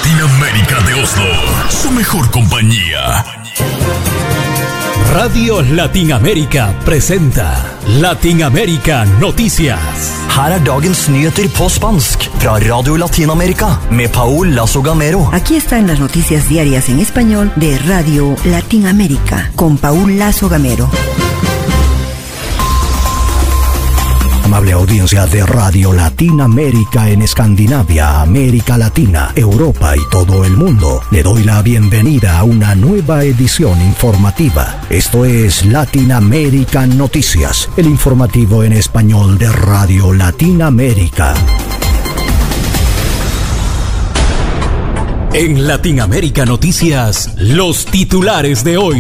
Latinoamérica de Oslo, su mejor compañía. Radio Latinoamérica presenta Latinoamérica Noticias. Her dagens nyheter på spansk fra Radio Latinoamérica med Paul Lazo Gamero. Aquí están las noticias diarias en español de Radio Latinoamérica con Paul Lazo Gamero. Amable audiencia de Radio Latinoamérica en Escandinavia, América Latina, Europa y todo el mundo, le doy la bienvenida a una nueva edición informativa. Esto es Latinoamérica Noticias, el informativo en español de Radio Latinoamérica. En Latinoamérica Noticias, los titulares de hoy.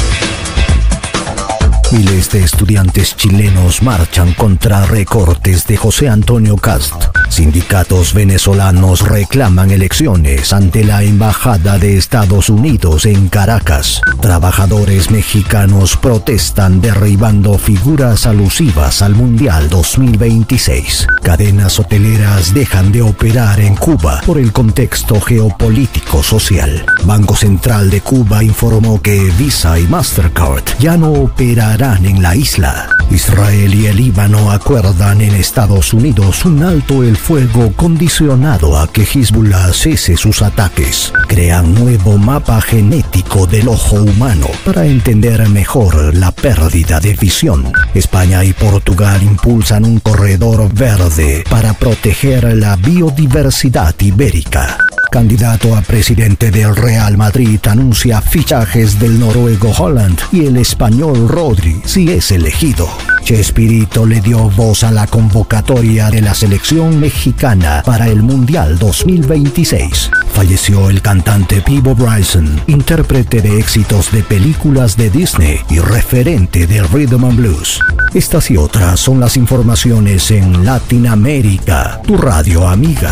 Miles de estudiantes chilenos marchan contra recortes de José Antonio Kast. Sindicatos venezolanos reclaman elecciones ante la Embajada de Estados Unidos en Caracas. Trabajadores mexicanos protestan derribando figuras alusivas al Mundial 2026. Cadenas hoteleras dejan de operar en Cuba por el contexto geopolítico social. Banco Central de Cuba informó que Visa y Mastercard ya no operarán en la isla. Israel y el Líbano acuerdan en Estados Unidos un alto el fuego condicionado a que Hezbollah cese sus ataques. Crean nuevo mapa genético del ojo humano para entender mejor la pérdida de visión. España y Portugal impulsan un corredor verde para proteger la biodiversidad ibérica. Candidato a presidente del Real Madrid anuncia fichajes del noruego Haaland y el español Rodri si es elegido. Chespirito le dio voz a la convocatoria de la selección mexicana para el Mundial 2026. Falleció el cantante Peabo Bryson, intérprete de éxitos de películas de Disney y referente del Rhythm and Blues. Estas y otras son las informaciones en Latinoamérica, tu radio amiga.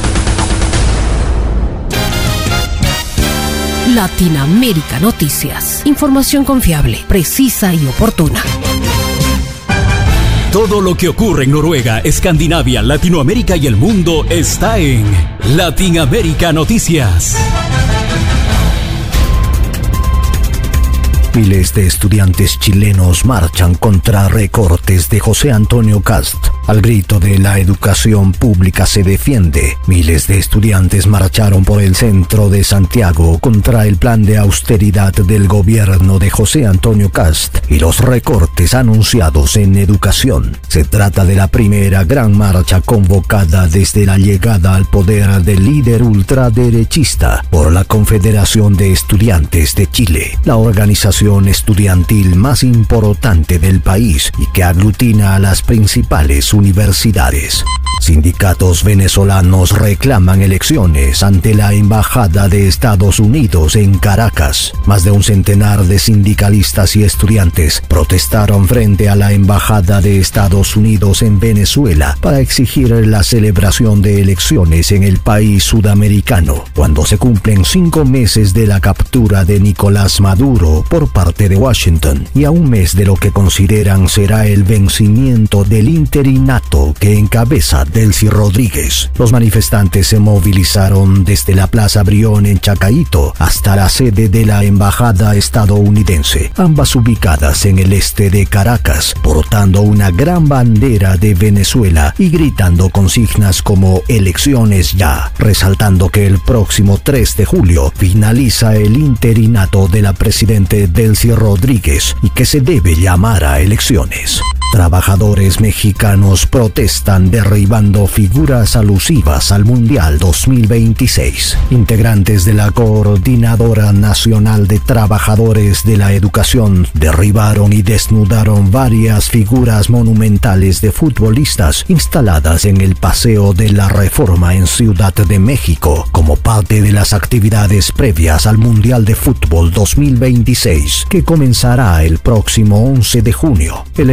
Latinoamérica Noticias. Información confiable, precisa y oportuna. Todo lo que ocurre en Noruega, Escandinavia, Latinoamérica y el mundo está en Latinoamérica Noticias. Miles de estudiantes chilenos marchan contra recortes de José Antonio Kast. Al grito de la educación pública se defiende, miles de estudiantes marcharon por el centro de Santiago contra el plan de austeridad del gobierno de José Antonio Kast y los recortes anunciados en educación. Se trata de la primera gran marcha convocada desde la llegada al poder del líder ultraderechista por la Confederación de Estudiantes de Chile, la organización estudiantil más importante del país y que aglutina a las principales universidades. Sindicatos venezolanos reclaman elecciones ante la Embajada de Estados Unidos en Caracas. Más de un centenar de sindicalistas y estudiantes protestaron frente a la Embajada de Estados Unidos en Venezuela para exigir la celebración de elecciones en el país sudamericano, cuando se cumplen 5 meses de la captura de Nicolás Maduro por parte de Washington y a un mes de lo que consideran será el vencimiento del interinato que encabeza Delcy Rodríguez. Los manifestantes se movilizaron desde la Plaza Brión en Chacaito hasta la sede de la embajada estadounidense, ambas ubicadas en el este de Caracas, portando una gran bandera de Venezuela y gritando consignas como elecciones ya, resaltando que el próximo 3 de julio finaliza el interinato de la presidente Delcy Rodríguez y que se debe llamar a elecciones. Trabajadores mexicanos protestan derribando figuras alusivas al Mundial 2026. Integrantes de la Coordinadora Nacional de Trabajadores de la Educación derribaron y desnudaron varias figuras monumentales de futbolistas instaladas en el Paseo de la Reforma en Ciudad de México, como parte de las actividades previas al Mundial de Fútbol 2026, que comenzará el próximo 11 de junio. El hecho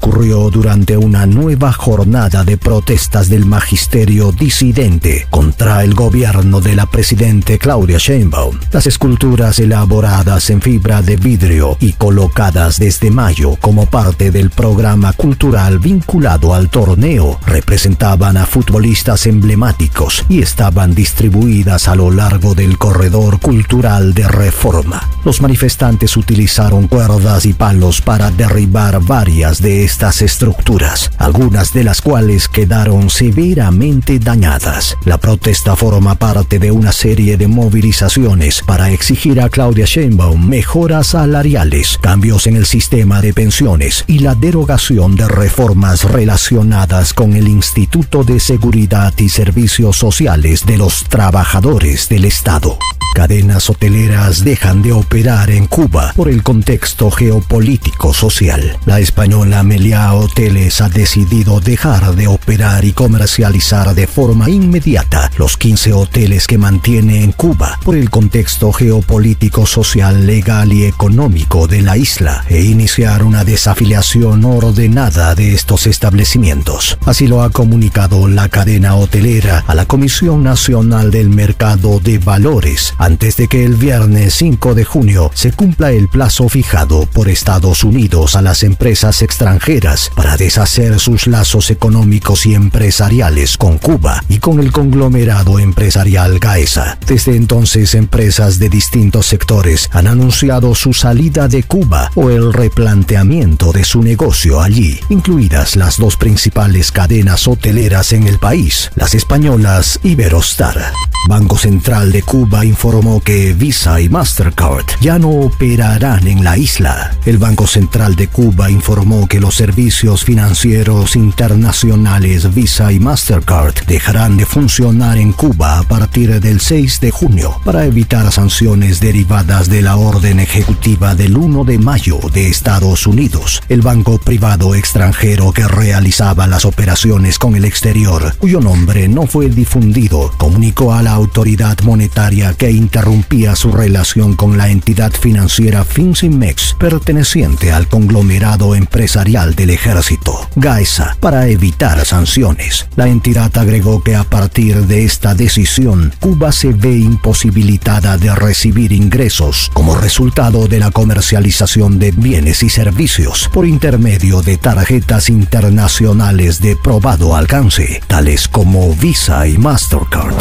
ocurrió durante una nueva jornada de protestas del magisterio disidente contra el gobierno de la presidente Claudia Sheinbaum. Las esculturas elaboradas en fibra de vidrio y colocadas desde mayo como parte del programa cultural vinculado al torneo representaban a futbolistas emblemáticos y estaban distribuidas a lo largo del corredor cultural de Reforma. Los manifestantes utilizaron cuerdas y palos para derribar varias de estas estructuras, algunas de las cuales quedaron severamente dañadas. La protesta forma parte de una serie de movilizaciones para exigir a Claudia Sheinbaum mejoras salariales, cambios en el sistema de pensiones y la derogación de reformas relacionadas con el Instituto de Seguridad y Servicios Sociales de los Trabajadores del Estado. Cadenas hoteleras dejan de operar en Cuba por el contexto geopolítico social. La española Meliá Hoteles ha decidido dejar de operar y comercializar de forma inmediata los 15 hoteles que mantiene en Cuba por el contexto geopolítico social, legal y económico de la isla e iniciar una desafiliación ordenada de estos establecimientos. Así lo ha comunicado la cadena hotelera a la Comisión Nacional del Mercado de Valores, antes de que el viernes 5 de junio se cumpla el plazo fijado por Estados Unidos a las empresas extranjeras para deshacer sus lazos económicos y empresariales con Cuba y con el conglomerado empresarial Gaesa. Desde entonces, empresas de distintos sectores han anunciado su salida de Cuba o el replanteamiento de su negocio allí, incluidas las dos principales cadenas hoteleras en el país, las españolas Iberostar. Banco Central de Cuba informó que Visa y Mastercard ya no operarán en la isla. El Banco Central de Cuba informó que los servicios financieros internacionales Visa y Mastercard dejarán de funcionar en Cuba a partir del 6 de junio para evitar sanciones derivadas de la orden ejecutiva del 1 de mayo de Estados Unidos. El banco privado extranjero que realizaba las operaciones con el exterior, cuyo nombre no fue difundido, comunicó a la autoridad monetaria que interrumpía su relación con la entidad financiera Finsimex, perteneciente al conglomerado empresarial del ejército, Gaesa, para evitar sanciones. La entidad agregó que a partir de esta decisión, Cuba se ve imposibilitada de recibir ingresos como resultado de la comercialización de bienes y servicios por intermedio de tarjetas internacionales de probado alcance, tales como Visa y Mastercard.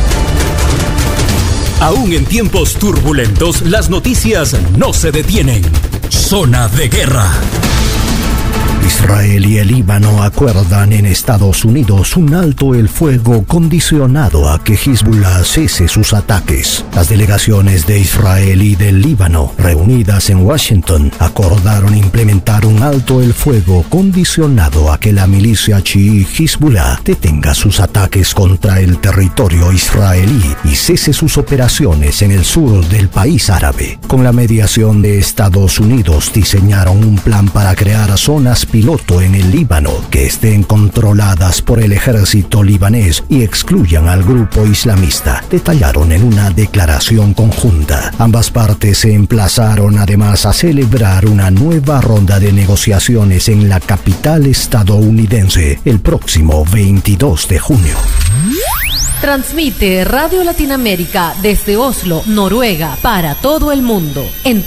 Aún en tiempos turbulentos, las noticias no se detienen. Zona de guerra. Israel y el Líbano acuerdan en Estados Unidos un alto el fuego condicionado a que Hezbollah cese sus ataques. Las delegaciones de Israel y del Líbano, reunidas en Washington, acordaron implementar un alto el fuego condicionado a que la milicia chií Hezbollah detenga sus ataques contra el territorio israelí y cese sus operaciones en el sur del país árabe. Con la mediación de Estados Unidos, diseñaron un plan para crear zonas piloto en el Líbano que estén controladas por el ejército libanés y excluyan al grupo islamista, detallaron en una declaración conjunta. Ambas partes se emplazaron además a celebrar una nueva ronda de negociaciones en la capital estadounidense el próximo 22 de junio. Transmite Radio Latinoamérica desde Oslo, Noruega, para todo el mundo en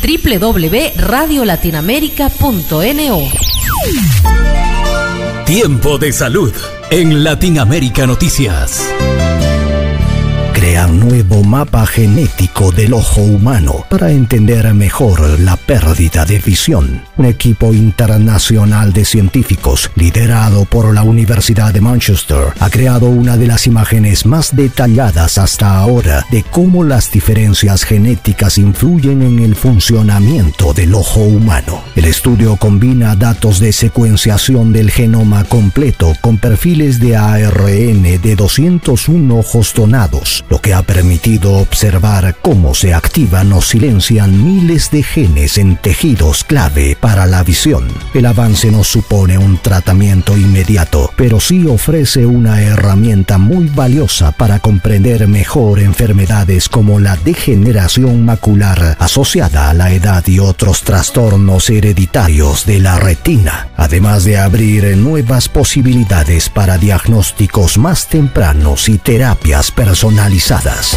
www.radiolatinoamerica.no. Tiempo de salud en Latinoamérica Noticias. Crea un nuevo mapa genético del ojo humano para entender mejor la pérdida de visión. Un equipo internacional de científicos, liderado por la Universidad de Manchester, ha creado una de las imágenes más detalladas hasta ahora de cómo las diferencias genéticas influyen en el funcionamiento del ojo humano. El estudio combina datos de secuenciación del genoma completo con perfiles de ARN de 201 ojos donados, lo que ha ha permitido observar cómo se activan o silencian miles de genes en tejidos clave para la visión. El avance no supone un tratamiento inmediato, pero sí ofrece una herramienta muy valiosa para comprender mejor enfermedades como la degeneración macular asociada a la edad y otros trastornos hereditarios de la retina, además de abrir nuevas posibilidades para diagnósticos más tempranos y terapias personalizadas.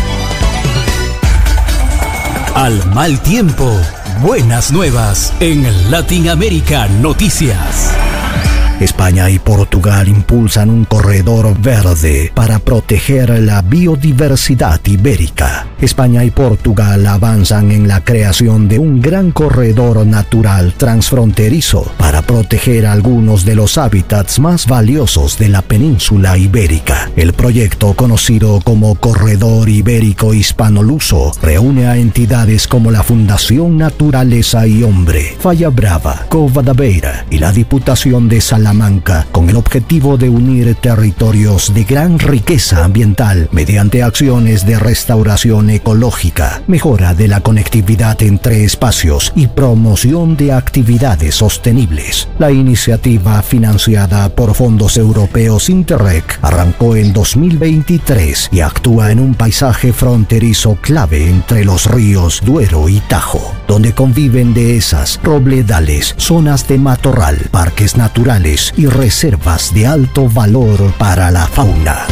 Al mal tiempo, buenas nuevas en Latinoamérica Noticias. España y Portugal impulsan un corredor verde para proteger la biodiversidad ibérica. España y Portugal avanzan en la creación de un gran corredor natural transfronterizo para proteger algunos de los hábitats más valiosos de la península ibérica. El proyecto, conocido como Corredor Ibérico Hispano-Luso, reúne a entidades como la Fundación Naturaleza y Hombre, Falla Brava, Cova da Beira y la Diputación de Salamanca, con el objetivo de unir territorios de gran riqueza ambiental mediante acciones de restauración ecológica, mejora de la conectividad entre espacios y promoción de actividades sostenibles. La iniciativa, financiada por fondos europeos Interreg, arrancó en 2023 y actúa en un paisaje fronterizo clave entre los ríos Duero y Tajo, donde conviven dehesas, robledales, zonas de matorral, parques naturales y reservas de alto valor para la fauna.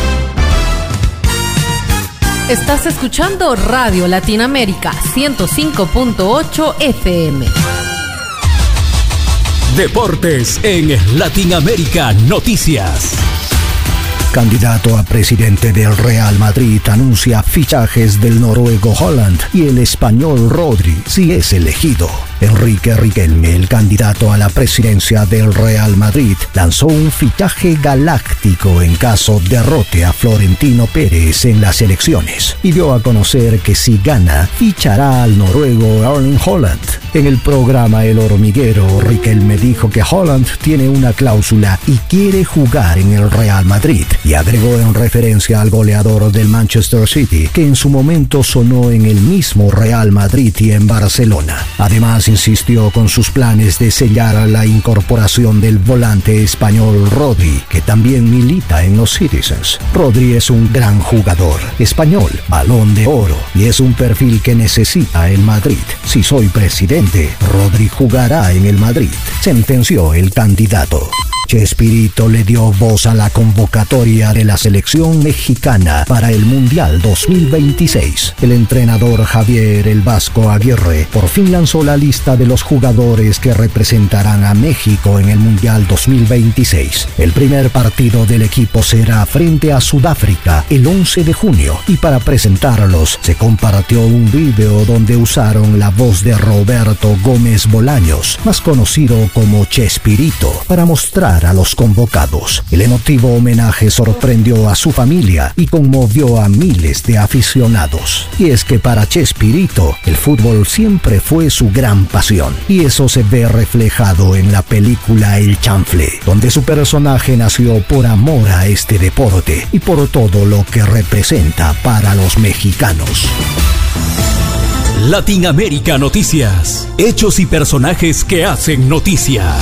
Estás escuchando Radio Latinoamérica 105.8 FM. Deportes en Latinoamérica Noticias. Candidato a presidente del Real Madrid anuncia fichajes del noruego Haaland y el español Rodri si es elegido. Enrique Riquelme, el candidato a la presidencia del Real Madrid, lanzó un fichaje galáctico en caso derrote a Florentino Pérez en las elecciones y dio a conocer que si gana, fichará al noruego Erling Haaland. En el programa El Hormiguero, Riquelme dijo que Haaland tiene una cláusula y quiere jugar en el Real Madrid, y agregó en referencia al goleador del Manchester City, que en su momento sonó en el mismo Real Madrid y en Barcelona. Además, insistió con sus planes de sellar la incorporación del volante español Rodri, que también milita en los Citizens. Rodri es un gran jugador, español, Balón de Oro, y es un perfil que necesita el Madrid. Si soy presidente, Rodri jugará en el Madrid, sentenció el candidato. Chespirito le dio voz a la convocatoria de la selección mexicana para el Mundial 2026. El entrenador Javier "El Vasco" Aguirre por fin lanzó la lista de los jugadores que representarán a México en el Mundial 2026. El primer partido del equipo será frente a Sudáfrica el 11 de junio y para presentarlos se compartió un video donde usaron la voz de Roberto Gómez Bolaños, más conocido como Chespirito, para mostrar a los convocados. El emotivo homenaje sorprendió a su familia y conmovió a miles de aficionados. Y es que para Chespirito, el fútbol siempre fue su gran pasión, y eso se ve reflejado en la película El Chanfle, donde su personaje nació por amor a este deporte y por todo lo que representa para los mexicanos. Latinoamérica Noticias. Hechos y personajes que hacen noticia.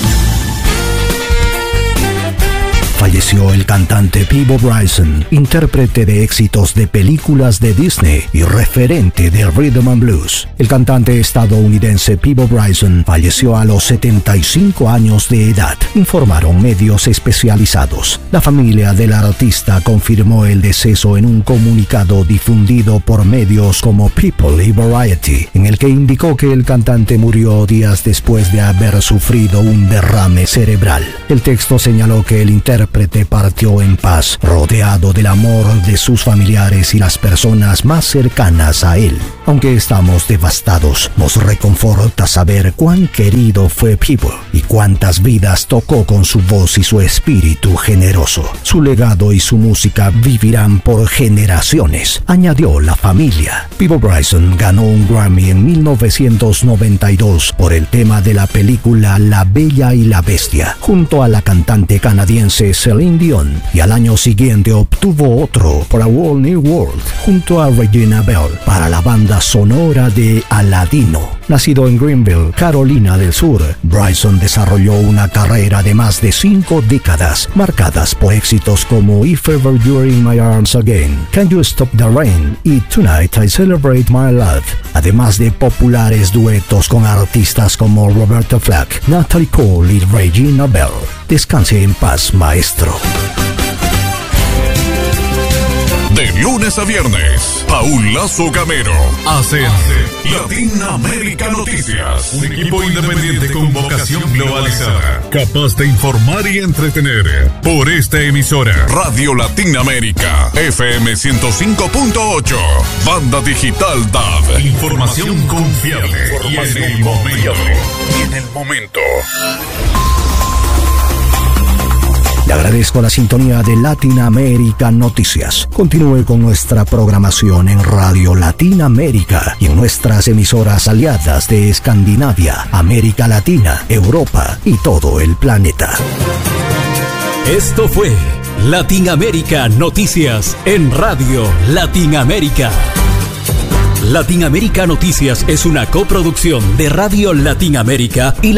Falleció el cantante Peabo Bryson, intérprete de éxitos de películas de Disney y referente del rhythm and blues. El cantante estadounidense Peabo Bryson falleció a los 75 años de edad, informaron medios especializados. La familia del artista confirmó el deceso en un comunicado difundido por medios como People y Variety, en el que indicó que el cantante murió días después de haber sufrido un derrame cerebral. El texto señaló que el intérprete partió en paz, rodeado del amor de sus familiares y las personas más cercanas a él. Aunque estamos devastados, nos reconforta saber cuán querido fue Peabo y cuántas vidas tocó con su voz y su espíritu generoso. Su legado y su música vivirán por generaciones, añadió la familia. Peabo Bryson ganó un Grammy en 1992 por el tema de la película La Bella y la Bestia, junto a la cantante canadiense Celine Dion, y al año siguiente obtuvo tuvo otro, For a Whole New World, junto a Regina Bell, para la banda sonora de Aladino. Nacido en Greenville, Carolina del Sur, Bryson desarrolló una carrera de más de 5 décadas, marcadas por éxitos como If Ever You're in My Arms Again, Can You Stop the Rain y Tonight I Celebrate My Love, además de populares duetos con artistas como Roberta Flack, Natalie Cole y Regina Bell. Descanse en paz, maestro. De lunes a viernes, Paul Lazo Gamero hace Latinoamérica Noticias. Un equipo independiente con vocación globalizada, capaz de informar y entretener. Por esta emisora, Radio Latinoamérica, FM 105.8, Banda Digital DAB. Información confiable y en el momento. Le agradezco la sintonía de Latinoamérica Noticias. Continúe con nuestra programación en Radio Latinoamérica y en nuestras emisoras aliadas de Escandinavia, América Latina, Europa y todo el planeta. Esto fue Latinoamérica Noticias en Radio Latinoamérica. Latinoamérica Noticias es una coproducción de Radio Latinoamérica y